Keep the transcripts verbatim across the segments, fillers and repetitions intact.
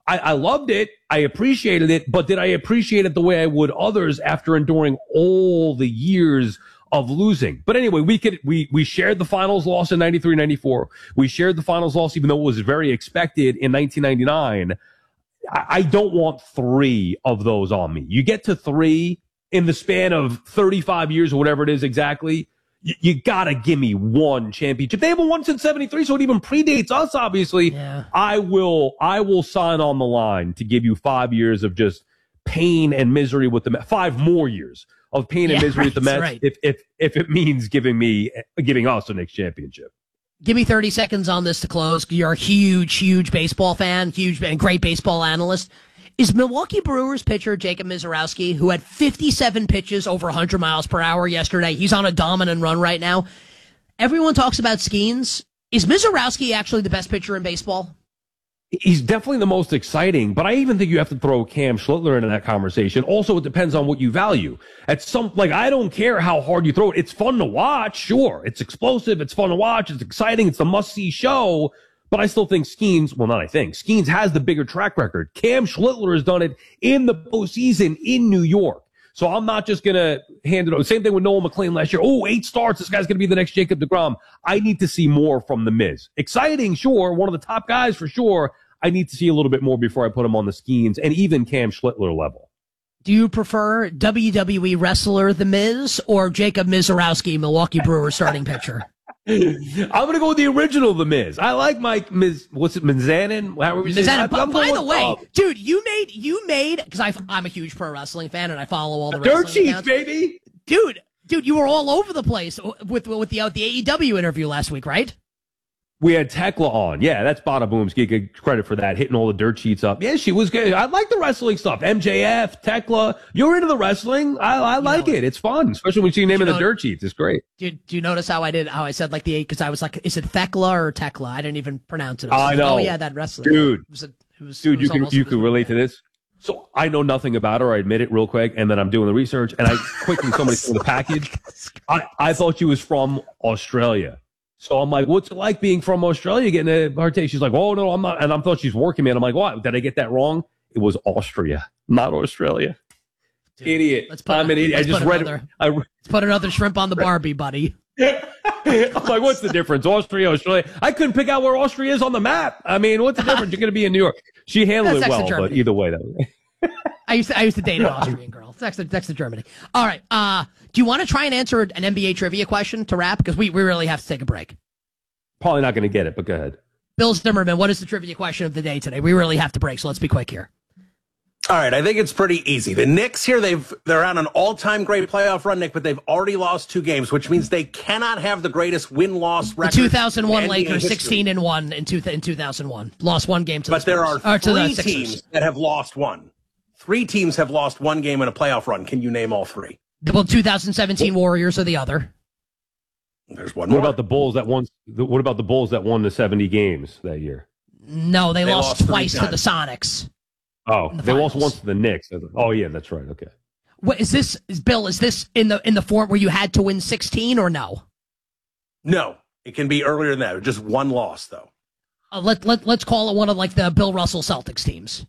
I, I loved it. I appreciated it, but did I appreciate it the way I would others after enduring all the years of losing? But anyway, we could, we, we shared the finals loss in ninety-three ninety-four. We shared the finals loss, even though it was very expected in nineteen ninety-nine. I, I don't want three of those on me. You get to three in the span of thirty-five years or whatever it is exactly. You, you gotta give me one championship. They haven't won since seventy-three, so it even predates us, obviously. Yeah. I will, I will sign on the line to give you five years of just pain and misery with the Mets. Five more years of pain and yeah, misery with the Mets, right. if if if it means giving me, giving us the next championship. Give me thirty seconds on this to close. You're a huge, huge baseball fan, huge and great baseball analyst. Is Milwaukee Brewers pitcher Jacob Misiorowski, who had fifty-seven pitches over one hundred miles per hour yesterday, he's on a dominant run right now. Everyone talks about Skeens. Is Misiorowski actually the best pitcher in baseball? He's definitely the most exciting, but I even think you have to throw Cam Schlittler into that conversation. Also, it depends on what you value. At some, like, I don't care how hard you throw it. It's fun to watch, sure. It's explosive. It's fun to watch. It's exciting. It's a must-see show. But I still think Skeens, well, not I think, Skeens has the bigger track record. Cam Schlittler has done it in the postseason in New York. So I'm not just going to hand it over. Same thing with Noel McLean last year. Oh, eight starts. This guy's going to be the next Jacob deGrom. I need to see more from the Miz. Exciting, sure. One of the top guys for sure. I need to see a little bit more before I put him on the Skeens and even Cam Schlittler level. Do you prefer W W E wrestler The Miz or Jacob Misiorowski, Milwaukee Brewers starting pitcher? I'm going to go with the original The Miz. I like Mike Miz. What's it, Mizanin? How are we saying? Mizanin. By, by the way, up. dude, you made you made because I'm a huge pro wrestling fan and I follow all the dirt wrestling sheets, accounts. baby. Dude, dude, you were all over the place with with the with the A E W interview last week, right? We had Tekla on. Yeah, that's Bada Boom's. Get credit for that, hitting all the dirt sheets up. Yeah, she was good. I like the wrestling stuff. M J F, Tekla. You're into the wrestling. I, I like know, it. It's fun, especially when you see your name in the dirt sheets. It's great. Do, do you notice how I did, how I said like the eight? Because I was like, is it Thekla or Tekla? I didn't even pronounce it. I, I like, know. Oh, yeah, that wrestler. Dude. It was a, it was, Dude, it was you can almost, you can relate to this. So I know nothing about her. I admit it real quick. And then I'm doing the research. And I quickly, somebody saw the package. I, I thought she was from Australia. So I'm like, what's it like being from Australia, getting a hard taste? She's like, oh, no, I'm not. And I thought she's working, man. I'm like, what? Did I get that wrong? It was Austria, not Australia. Dude, idiot. Let's put, I'm an idiot. I just read another, it. I, let's put another shrimp on the Barbie, buddy. I'm like, what's the difference? Austria, Australia. I couldn't pick out where Austria is on the map. I mean, what's the difference? You're going to be in New York. She handled That's it well, but either way, that was I used to, I used to date an Austrian girl. Next to, next to Germany. All right. Uh, do you want to try and answer an N B A trivia question to wrap? Because we, we really have to take a break. Probably not going to get it, but go ahead. Bill Zimmerman, what is the trivia question of the day today? We really have to break, so let's be quick here. All right, I think it's pretty easy. The Knicks here, they've they're on an all-time great playoff run, Nick, but they've already lost two games, which means they cannot have the greatest win-loss record. The two thousand one in Lakers, sixteen and one in, two, in two thousand one, lost one game to the But there are or to three the teams that have lost one. Three teams have lost one game in a playoff run. Can you name all three? Well, two thousand seventeen Warriors are the other. There's one What more. about the Bulls that won? What about the Bulls that won the seventy games that year? No, they, They lost, lost twice three to the times. Sonics. Oh, the they lost finals. once to the Knicks. Oh, yeah, that's right. Okay. What is this, is, Bill? Is this in the in the form where you had to win sixteen or no? No, it can be earlier than that. Just one loss, though. Uh, let let let's call it one of like the Bill Russell Celtics teams.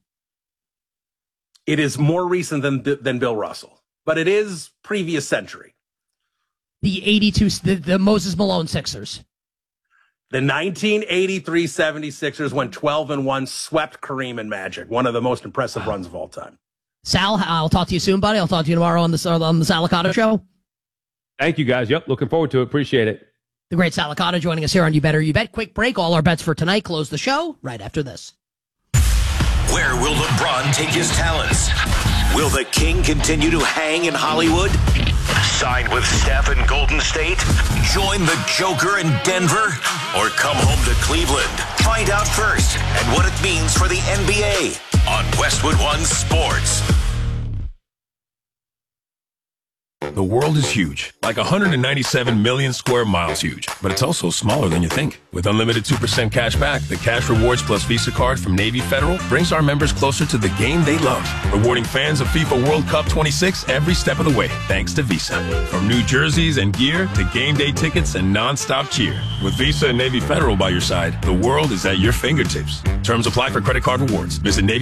It is more recent than than Bill Russell, but it is previous century. The eighty-two, the, the Moses Malone Sixers. The nineteen eighty-three seventy-sixers went twelve and one, swept Kareem and Magic, one of the most impressive runs of all time. Sal, I'll talk to you soon, buddy. I'll talk to you tomorrow on the on the Salicata Show. Thank you, guys. Yep, looking forward to it. Appreciate it. The great Salicata joining us here on You Better You Bet. Quick break. All our bets for tonight. Close the show right after this. Where will LeBron take his talents? Will the King continue to hang in Hollywood? Sign with Steph in Golden State? Join the Joker in Denver? Or come home to Cleveland? Find out first and what it means for the N B A on Westwood One Sports. The world is huge, like one hundred ninety-seven million square miles huge, but it's also smaller than you think. With unlimited two percent cash back, the Cash Rewards Plus Visa card from Navy Federal brings our members closer to the game they love, rewarding fans of FIFA World Cup twenty-six every step of the way, thanks to Visa. From new jerseys and gear to game day tickets and nonstop cheer. With Visa and Navy Federal by your side, the world is at your fingertips. Terms apply for credit card rewards. Visit Navy